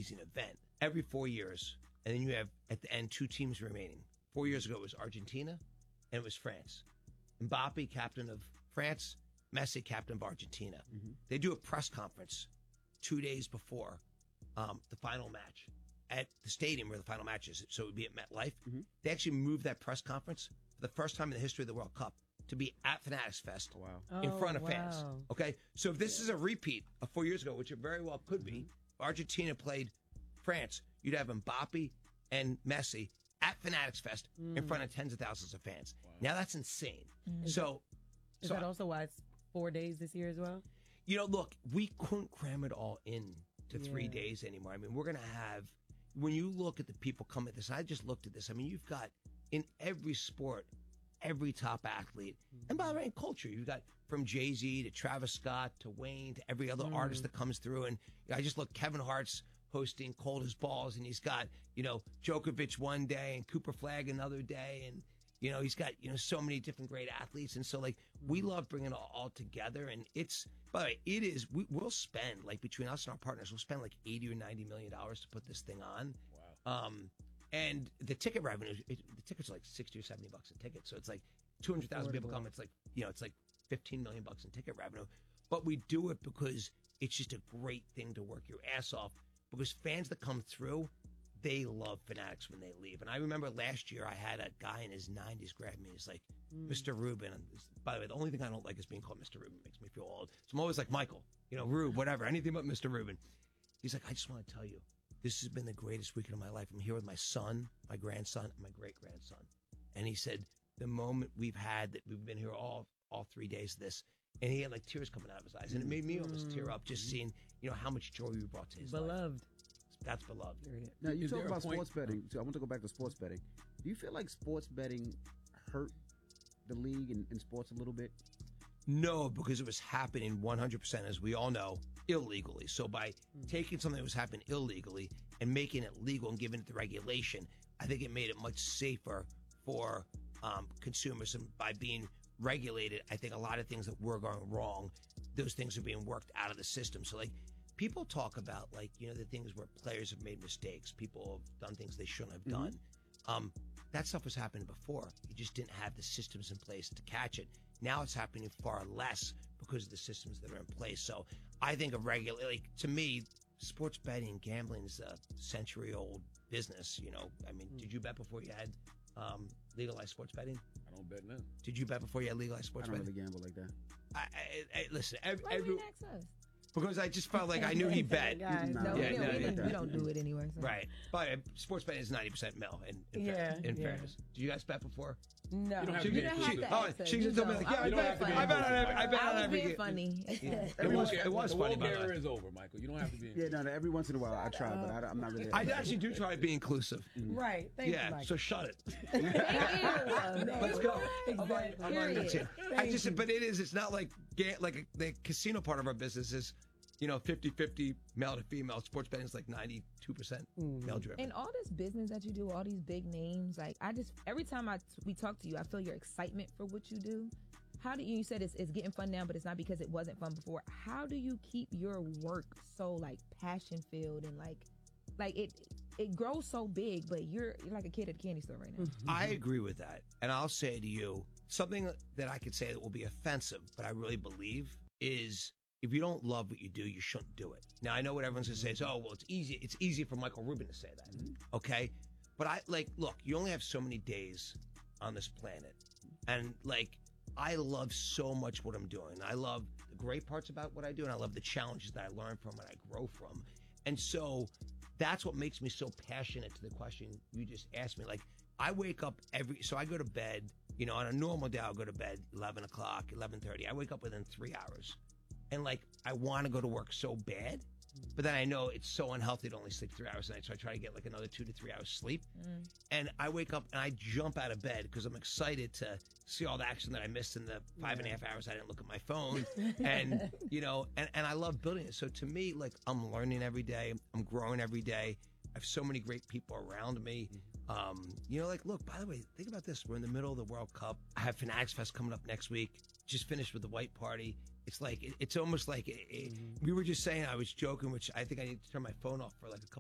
amazing event. Every 4 years, and then you have, at the end, 2 teams remaining. 4 years ago, it was Argentina, and it was France. Mbappe, captain of France, Messi, captain of Argentina. They do a press conference 2 days before the final match at the stadium where the final match is. So it would be at MetLife. They actually moved that press conference for the first time in the history of the World Cup to be at Fanatics Fest in front of fans. Okay, so if this is a repeat of 4 years ago, which it very well could be, Argentina played France, you'd have Mbappe and Messi at Fanatics Fest in front of tens of thousands of fans. Now that's insane. Is that also why it's 4 days this year as well? You know, look, we couldn't cram it all in to 3 days anymore. I mean, we're going to have, when you look at the people come at this, I just looked at this. I mean, you've got in every sport, every top athlete. And by the way, in culture, you've got from Jay-Z to Travis Scott to Wayne to every other artist that comes through. And I just look, Kevin Hart's hosting Cold as Balls, and he's got, you know, Djokovic one day and Cooper Flagg another day. And, you know, he's got, you know, so many different great athletes. And so, like, we love bringing it all together. And it's, by the way, it is, we'll spend, like, between us and our partners, we'll spend like $80 or $90 million to put this thing on. Wow. And the ticket revenue, the tickets are like $60 or $70 a ticket. So it's like 200,000 people come. It's like, you know, it's like $15 million in ticket revenue. But we do it because it's just a great thing to work your ass off. Because fans that come through, they love Fanatics when they leave. And I remember last year I had a guy in his 90s grab me. He's like, Mr. Rubin. And by the way, the only thing I don't like is being called Mr. Rubin. It makes me feel old. So I'm always like, Michael, you know, Rube, whatever, anything but Mr. Rubin. He's like, I just want to tell you, this has been the greatest weekend of my life. I'm here with my son, my grandson, and my great-grandson. And he said, the moment we've had, that we've been here all 3 days of this, and he had like tears coming out of his eyes. And it made me almost tear up just seeing, you know, how much joy we brought to his life. Beloved. That's beloved. Now, you talk about sports betting. So I want to go back to sports betting. Do you feel like sports betting hurt the league and sports a little bit? No, because it was happening 100%, as we all know, illegally. So by taking something that was happening illegally and making it legal and giving it the regulation, I think it made it much safer for consumers. And by being regulated, I think a lot of things that were going wrong, those things are being worked out of the system. So, like, people talk about, like, you know, the things where players have made mistakes. People have done things they shouldn't have done. That stuff was happening before. You just didn't have the systems in place to catch it. Now it's happening far less because of the systems that are in place. So I think to me, sports betting and gambling is a century-old business. You know, I mean, did you bet before you had legalized sports betting? I don't bet now. Did you bet before you had legalized sports betting? I don't really gamble like that. Listen, Why you didn't ask us? because I just felt like I knew he bet. We don't do it anyway. So. Right. But sports betting is 90% Mel, in fairness. Did you guys bet before? No. You don't have to be inclusive. She just told me, like, yeah, I bet on every funny. It was funny, by the way. The is over, Michael. You don't have to be inclusive. Yeah, no, every once in a while I try, but I'm not really. I actually do try to be inclusive. Right. Thank you, Mike. So shut it. Let's go. Exactly. But it's not like the casino part of our business is, 50-50 male to female. Sports betting is like 92% male driven. And all this business that you do, all these big names, like every time we talk to you, I feel your excitement for what you do. How do you said it's getting fun now, but it's not because it wasn't fun before. How do you keep your work so like passion filled and like it grows so big, but you're like a kid at a candy store right now? I agree with that. And I'll say to you, something that I could say that will be offensive, but I really believe is, if you don't love what you do, you shouldn't do it. Now, I know what everyone's going to say is, it's easy. It's easy for Michael Rubin to say that, okay? But look, you only have so many days on this planet. And, I love so much what I'm doing. I love the great parts about what I do, and I love the challenges that I learn from and I grow from. And so that's what makes me so passionate to the question you just asked me. I wake up so I go to bed, on a normal day, I'll go to bed 11 o'clock, 11:30. I wake up within 3 hours. And I want to go to work so bad, but then I know it's so unhealthy to only sleep 3 hours a night. So I try to get another 2 to 3 hours sleep. And I wake up and I jump out of bed because I'm excited to see all the action that I missed in the 5.5 hours I didn't look at my phone. And, and I love building it. So to me, I'm learning every day. I'm growing every day. I have so many great people around me. Look, by the way, think about this. We're in the middle of the World Cup. I have Fanatics Fest coming up next week. Just finished with the White Party. It's it's almost like we were just saying, I was joking, which I think I need to turn my phone off for a couple